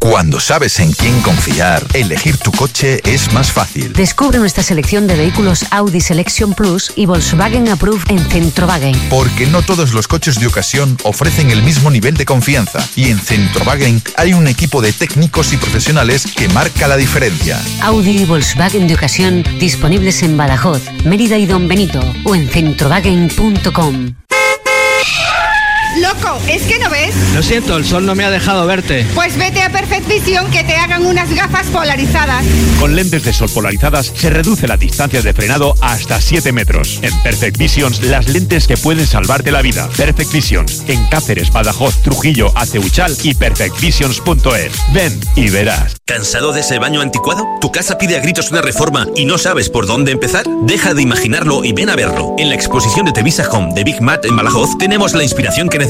Cuando sabes en quién confiar, elegir tu coche es más fácil. Descubre nuestra selección de vehículos Audi Selection Plus y Volkswagen Approved en Centrowagen. Porque no todos los coches de ocasión ofrecen el mismo nivel de confianza. Y en Centrowagen hay un equipo de técnicos y profesionales que marca la diferencia. Audi y Volkswagen de ocasión disponibles en Badajoz, Mérida y Don Benito o en centrowagen.com. Loco, ¿es que no ves? Lo siento, el sol no me ha dejado verte. Pues vete a Perfect Vision que te hagan unas gafas polarizadas. Con lentes de sol polarizadas se reduce la distancia de frenado hasta 7 metros. En Perfect Visions, las lentes que pueden salvarte la vida. Perfect Visions, en Cáceres, Badajoz, Trujillo, Aceuchal y perfectvisions.es. Ven y verás. ¿Cansado de ese baño anticuado? ¿Tu casa pide a gritos una reforma y no sabes por dónde empezar? Deja de imaginarlo y ven a verlo. En la exposición de Tevisa Home de Big Mat en Badajoz tenemos la inspiración que necesitas